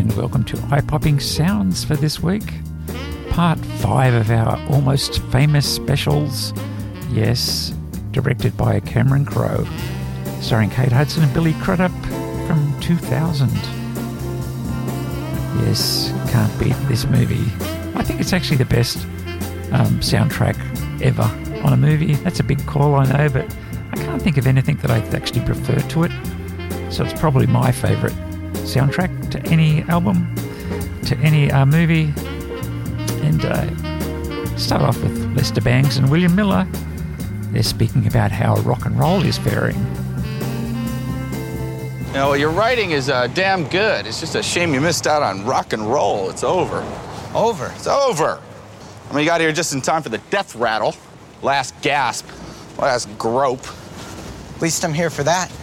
and welcome to Eye-Popping Sounds for this week. Part 5 of our Almost Famous specials. Yes, directed by Cameron Crowe. Starring Kate Hudson and Billy Crudup from 2000. Yes, can't beat this movie. I think it's actually the best soundtrack ever on a movie. That's a big call, I know, but I can't think of anything that I actually prefer to it. So it's probably my favourite soundtrack to any album, to any movie. And start off with Lester Bangs and William Miller. They're speaking about how rock and roll is faring. You know, your writing is damn good. It's just a shame you missed out on rock and roll. It's over. Over? It's over. I mean, you got here just in time for the death rattle. Last gasp. Last grope. At least I'm here for that.